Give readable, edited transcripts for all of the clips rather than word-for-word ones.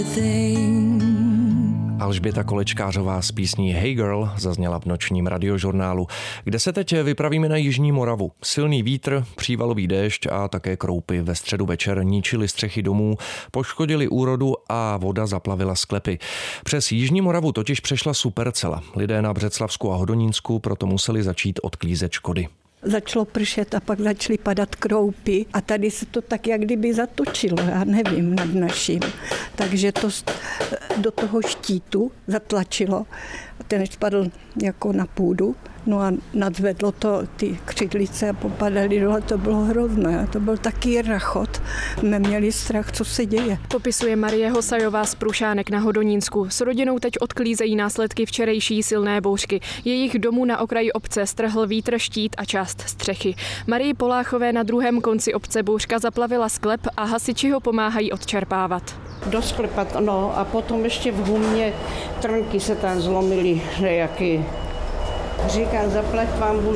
Alžběta Kolečkářová s písní Hey Girl zazněla v nočním radiožurnálu, kde se teď vypravíme na jižní Moravu. Silný vítr, přívalový déšť a také kroupy ve středu večer ničily střechy domů, poškodili úrodu a voda zaplavila sklepy. Přes jižní Moravu totiž přešla supercela. Lidé na Břeclavsku a Hodonínsku proto museli začít odklízet škody. Začalo pršet a pak začaly padat kroupy a tady se to tak jak kdyby zatočilo, já nevím, nad naším. Takže to do toho štítu zatlačilo a ten spadl jako na půdu. No a nadzvedlo to ty křidlice a popadaly dole, to bylo hrozné. To byl taky rachot. My měli strach, co se děje. Popisuje Marie Hosajová z Prušánek na Hodonínsku. S rodinou teď odklízejí následky včerejší silné bouřky. Jejich domů na okraji obce strhl vítr, štít a část střechy. Marii Poláchové na druhém konci obce bouřka zaplavila sklep a hasiči ho pomáhají odčerpávat. Do sklepa, no a potom ještě v gumě trnky se tam zlomily nejaký. Říkám, zaplať pánbu,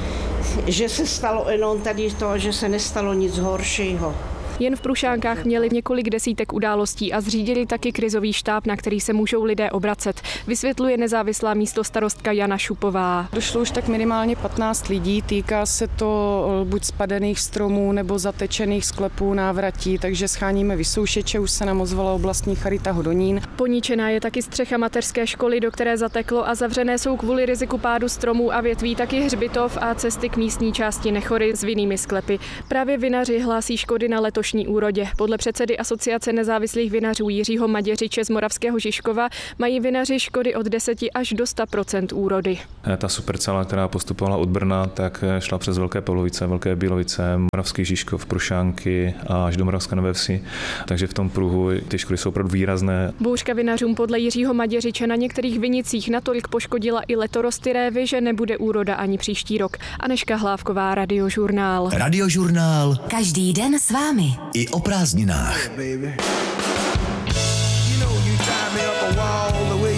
že se stalo jenom tady to, že se nestalo nic horšího. Jen v Prušánkách měli několik desítek událostí a zřídili taky krizový štáb, na který se můžou lidé obracet. Vysvětluje nezávislá místostarostka Jana Šupová. Došlo už tak minimálně 15 lidí, týká se to buď spadených stromů nebo zatečených sklepů, návratí, takže scháníme vysoušeče, už se nám ozvala oblastní charita Hodonín. Poničená je taky střecha mateřské školy, do které zateklo a zavřené jsou kvůli riziku pádu stromů a větví taky hřbitov a cesty k místní části Nechory s vinnými sklepy. Právě vinaři hlásí škody na letošní úrodě. Podle předsedy Asociace nezávislých vinařů Jiřího Maděřiče z Moravského Žižkova mají vinaři škody od 10 až do 100% úrody. Ta supercela, která postupovala od Brna, tak šla přes Velké Polovice, Velké Bílovice, Moravský Žižkov, Prušánky a až do Moravské Nové Vsi. Takže v tom pruhu ty škody jsou opravdu výrazné. Bouřka vinařům podle Jiřího Maděřiče na některých vinicích natolik poškodila i letorosty révy, že nebude úroda ani příští rok. Anežka Hlávková, Radiožurnál. Radiožurnál. Každý den s vámi. I o prázdninách.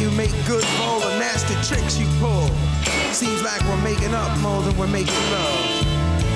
Seems like we're making up more than we're making love.